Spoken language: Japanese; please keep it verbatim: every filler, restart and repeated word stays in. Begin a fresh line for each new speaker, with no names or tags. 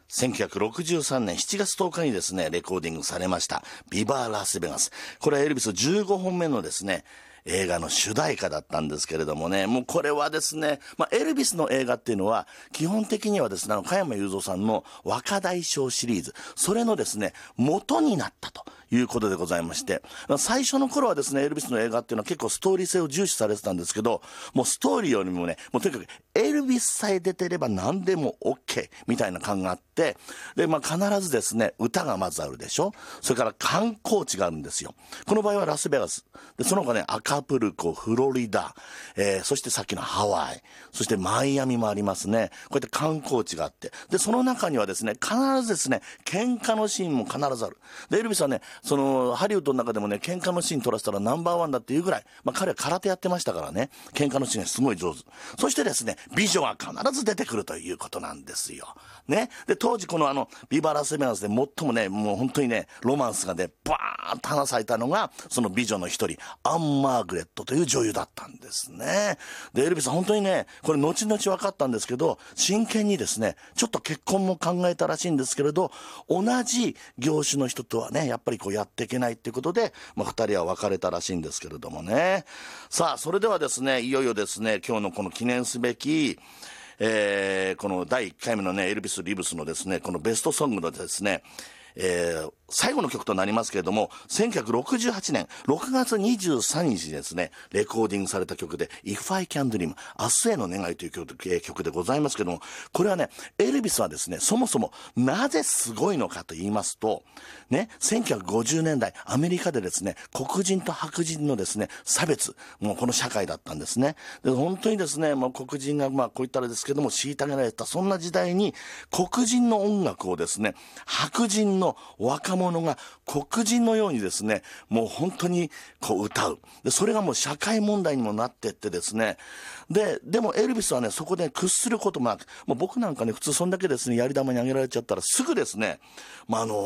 せんきゅうひゃくろくじゅうさんねんしちがつとおかにですね、レコーディングされました、ビバラスベガス。これはエルビスじゅうごほんめのですね、映画の主題歌だったんですけれどもね、もうこれはですね、まあ、エルビスの映画っていうのは、基本的にはですね、あの、加山雄三さんの若大将シリーズ、それのですね、元になったということでございまして、最初の頃はですね、エルビスの映画っていうのは結構ストーリー性を重視されてたんですけど、もうストーリーよりもね、もうとにかくエルビスさえ出てれば何でも OK みたいな感があって、で、まあ、必ずですね、歌がまずあるでしょ。それから観光地があるんですよ。この場合はラスベガス。で、その他ね、アカプルコ、フロリダ、えー、そしてさっきのハワイ、そしてマイアミもありますね。こうやって観光地があって、で、その中にはですね、必ずですね、喧嘩のシーンも必ずある。で、エルビスはね、その、ハリウッドの中でもね、喧嘩のシーン撮らせたらナンバーワンだっていうぐらい、まあ、彼は空手やってましたからね、喧嘩のシーンがすごい上手。そしてですね、美女が必ず出てくるということなんですよ。ね。で、当時このあの、ビバラスベガスで最もね、もう本当にね、ロマンスがね、バーンと花咲いたのが、その美女の一人、アン・マーグレットという女優だったんですね。で、エルビスは本当にね、これ後々分かったんですけど、真剣にですね、ちょっと結婚も考えたらしいんですけれど、同じ業種の人とはね、やっぱりこうやっていけないっていうことで、まあ、二人は別れたらしいんですけれどもね。さあ、それではですね、いよいよですね、今日のこの記念すべき、えー、このだいいっかいめのね、エルビス・リブスのですね、このベストソングのですね、えー、最後の曲となりますけれども、せんきゅうひゃくろくじゅうはちねんろくがつにじゅうさんにちにですね、レコーディングされた曲で If I Can Dream 明日への願いという曲、えー、曲でございますけれども、これはね、エルビスはですね、そもそもなぜすごいのかと言いますとね、せんきゅうひゃくごじゅうねんだいアメリカでですね、黒人と白人のですね、差別、もうこの社会だったんですね。で、本当にですね、もう黒人がまあこういったらですけども虐げられたそんな時代に、黒人の音楽をですね、白人の若者が黒人のようにですね、もう本当にこう歌う。で、それがもう社会問題にもなってってですね、で、でもエルビスはね、そこで屈することもなく、もう僕なんかね、普通そんだけですね、やり玉にあげられちゃったらすぐですね、まあ、あの